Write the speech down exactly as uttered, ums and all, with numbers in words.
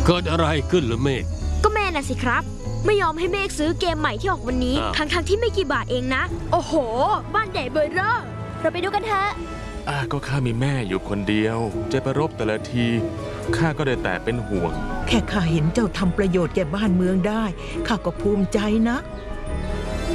เกิดอะไรขึ้นหรือเมฆก็แม่น่ะสิครับไม่ยอมให้เมฆซื้อเกมใหม่ที่ออกวันนี้ทั้งทั้งที่ไม่กี่บาทเองนะโอ้โหบ้านใหญ่เบ้อเร่อเราไปดูกันเถอะอ่าก็ข้ามีแม่อยู่คนเดียวจะไปรบแต่ละทีข้าก็ได้แต่เป็นห่วงแค่ข้าเห็นเจ้าทำประโยชน์แก่บ้านเมืองได้ข้าก็ภูมิใจนะ